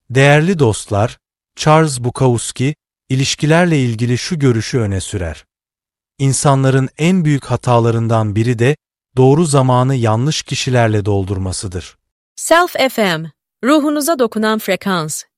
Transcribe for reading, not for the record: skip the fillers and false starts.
Değerli dostlar, Charles Bukowski, ilişkilerle ilgili şu görüşü öne sürer. İnsanların en büyük hatalarından biri de doğru zamanı yanlış kişilerle doldurmasıdır. Self FM, ruhunuza dokunan frekans.